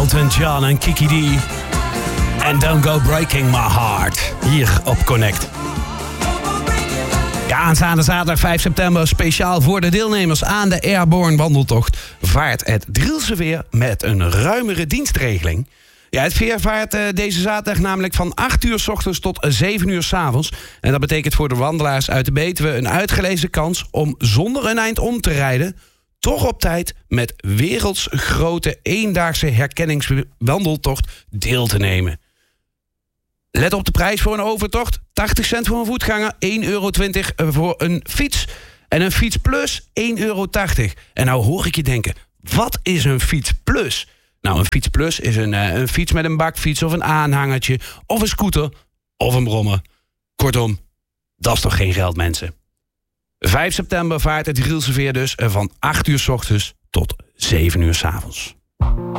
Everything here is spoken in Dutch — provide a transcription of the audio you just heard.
Elton John en Kiki D. En Don't Go Breaking My Heart. Hier op Connect. Ja, aanstaande zaterdag 5 september... speciaal voor de deelnemers aan de Airborne wandeltocht... vaart het Drielse Veer met een ruimere dienstregeling. Ja, het veer vaart deze zaterdag namelijk van 8 uur 's ochtends tot 7 uur 's avonds. En dat betekent voor de wandelaars uit de Betuwe... een uitgelezen kans om zonder een eind om te rijden... toch op tijd met wereldsgrote eendaagse herkenningswandeltocht deel te nemen. Let op de prijs voor een overtocht. 80 cent voor een voetganger, 1,20 euro voor een fiets. En een fiets plus, 1,80 euro. En nou hoor ik je denken, wat is een fiets plus? Nou, een fiets plus is een fiets met een bakfiets of een aanhangertje... of een scooter of een brommer. Kortom, dat is toch geen geld, mensen. 5 september vaart het Drielse Veer dus van 8 uur 's ochtends tot 7 uur 's avonds.